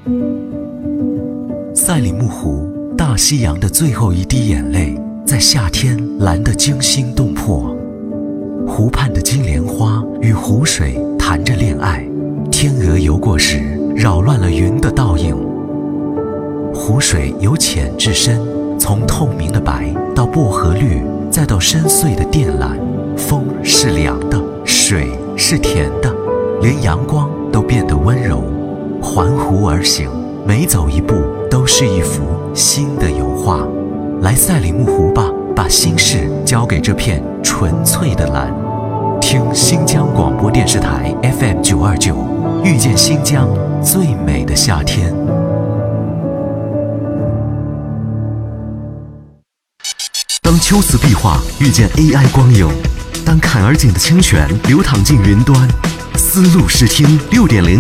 赛里木湖，大西洋的最后一滴眼泪，在夏天蓝得惊心动魄。湖畔的金莲花与湖水谈着恋爱，天鹅游过时，扰乱了云的倒影。湖水由浅至深，从透明的白到薄荷绿，再到深邃的靛蓝。风是凉的，水是甜的，连阳光都变得温柔。环湖而行，每走一步都是一幅新的油画。来赛里木湖吧，把心事交给这片纯粹的蓝。听新疆广播电视台 FM929，遇见新疆最美的夏天。当秋瓷壁画遇见 AI 光影，当坎儿井的清泉流淌进云端，丝路视听6.0